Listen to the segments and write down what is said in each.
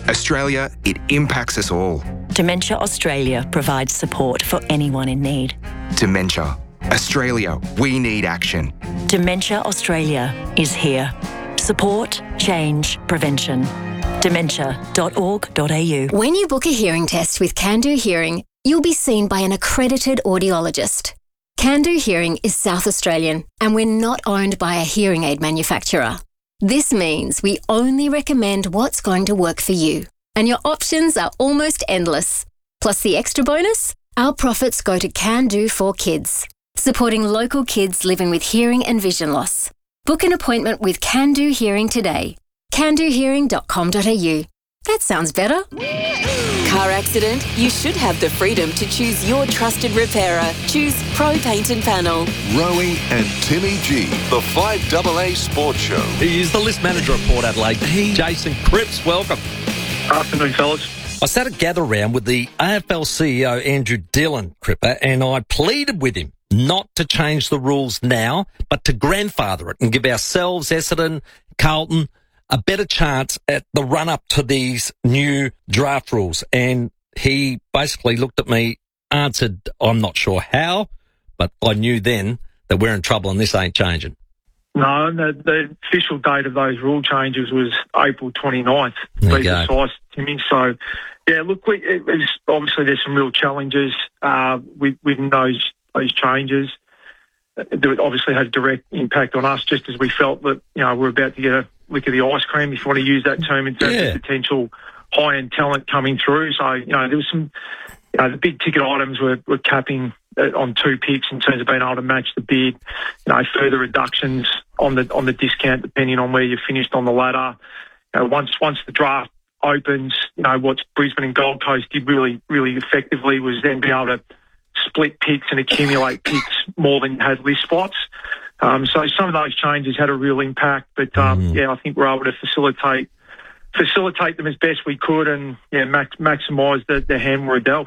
Australia, it impacts us all. Dementia Australia provides support for anyone in need. Dementia. Australia, we need action. Dementia Australia is here. Support, change, prevention. Dementia.org.au. When you book a hearing test with Can-Do Hearing, you'll be seen by an accredited audiologist. Can-Do Hearing is South Australian, and we're not owned by a hearing aid manufacturer. This means we only recommend what's going to work for you, and your options are almost endless. Plus the extra bonus, our profits go to Can-Do for Kids, supporting local kids living with hearing and vision loss. Book an appointment with Can-Do Hearing today. candohearing.com.au. That sounds better. Car accident? You should have the freedom to choose your trusted repairer. Choose Pro Paint and Panel. Rowie and Timmy G, the 5AA Sports Show. He is the list manager of Port Adelaide. Jason Cripps, welcome. Afternoon, fellas. I sat at gather round with the AFL CEO, Andrew Dillon, Cripper, and I pleaded with him not to change the rules now, but to grandfather it and give ourselves, Essendon, Carlton, a better chance at the run-up to these new draft rules. And he basically looked at me, answered, I'm not sure how, but I knew then that we're in trouble and this ain't changing. No, the official date of those rule changes was April 29th, to be precise, Timmy. So, yeah, look, obviously there's some real challenges with those changes. It obviously had a direct impact on us, just as we felt that, we're about to get a lick of the ice cream, if you want to use that term, in terms of potential high-end talent coming through. So, there was some, the big ticket items were capping on 2 picks in terms of being able to match the bid, further reductions on the discount depending on where you finished on the ladder. Once the draft opens, what Brisbane and Gold Coast did really, really effectively was then be able to split picks and accumulate picks more than you had list spots. So some of those changes had a real impact, but I think we're able to facilitate them as best we could, and maximise the hand we're dealt.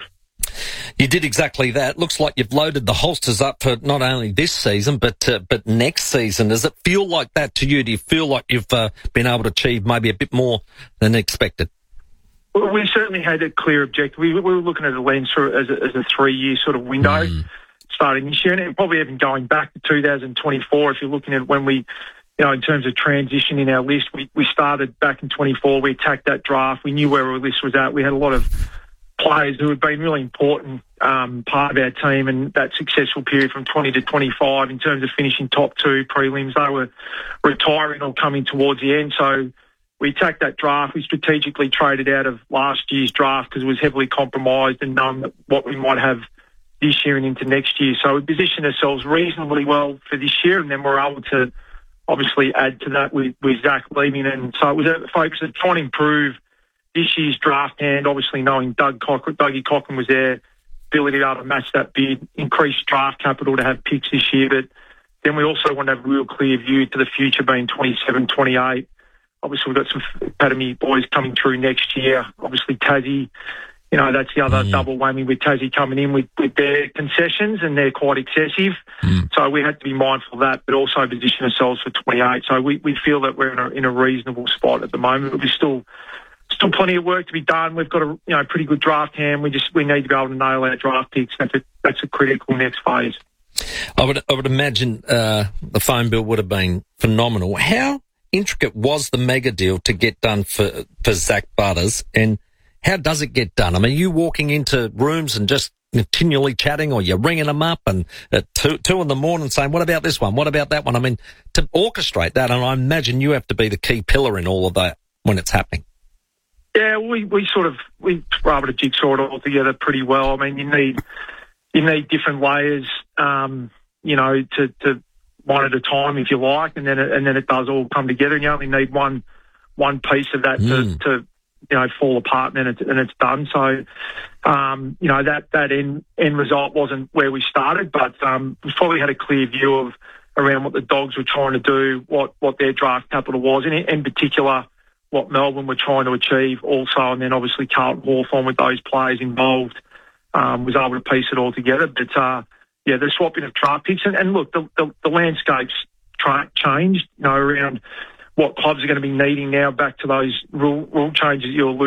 You did exactly that. Looks like you've loaded the holsters up for not only this season, but next season. Does it feel like that to you? Do you feel like you've been able to achieve maybe a bit more than expected? Well, we certainly had a clear objective. We were looking at a lens as a 3-year sort of window starting this year, and probably even going back to 2024. If you're looking at when we, in terms of transition in our list, we started back in 24. We attacked that draft. We knew where our list was at. We had a lot of players who had been really important part of our team, and that successful period from 20 to 25 in terms of finishing top 2 prelims, they were retiring or coming towards the end. So we attacked that draft. We strategically traded out of last year's draft because it was heavily compromised and known what we might have this year and into next year. So we positioned ourselves reasonably well for this year, and then we're able to obviously add to that with Zach leaving. And so it was a focus of trying to improve this year's draft hand, obviously knowing Dougie Cochrane was there, ability to be able to match that bid, increase draft capital to have picks this year. But then we also want to have a real clear view to the future being 27, 28. Obviously, we've got some academy boys coming through next year. Obviously, Tassie, that's the other double whammy with Tassie coming in with their concessions, and they're quite excessive. So we had to be mindful of that, but also position ourselves for 28. So we feel that we're in a reasonable spot at the moment, but we're still plenty of work to be done. We've got a pretty good draft hand. We need to be able to nail our draft picks. That's a critical next phase. I would imagine the phone bill would have been phenomenal. How intricate was the mega deal to get done for Zach Butters, and how does it get done? I mean, you walking into rooms and just continually chatting, or you're ringing them up and at 2 in the morning saying, what about this one? What about that one? I mean, to orchestrate that, and I imagine you have to be the key pillar in all of that when it's happening. Yeah, we were able to jigsaw it all together pretty well. I mean, you need different layers, to one at a time, if you like, and then it does all come together. And you only need one piece of that to fall apart, and then it's done. So, that end result wasn't where we started, but we probably had a clear view around what the Dogs were trying to do, what their draft capital was, and in particular what Melbourne were trying to achieve also, and then obviously Carlton Hawthorn with those players involved was able to piece it all together. But the swapping of draft picks, and look, the landscape's changed, around what clubs are going to be needing now, back to those rule changes you alluded